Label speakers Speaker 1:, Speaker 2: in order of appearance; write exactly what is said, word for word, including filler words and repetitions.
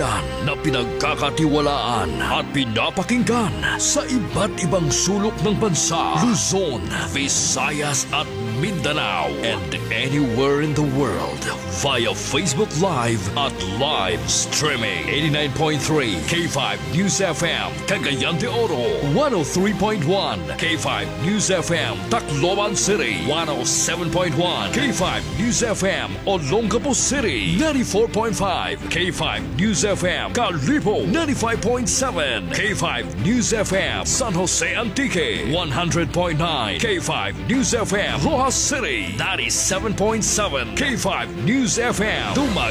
Speaker 1: kaibigan na pinagkakatiwalaan at pinapakinggan sa iba't ibang sulok ng bansa, Luzon, Visayas at Mindanao, and anywhere in the world via Facebook Live at live streaming. eighty-nine point three K five News F M, Cagayan de Oro. one oh three point one K five News F M, Tacloban City. one oh seven point one K five News F M, Olongapo City. ninety-four point five K five News F M, Calipo. ninety-five point seven K five News F M, San Jose Antique. one hundred point nine K five News F M, Rojas City. ninety-seven point seven K five News F M, Dumaguete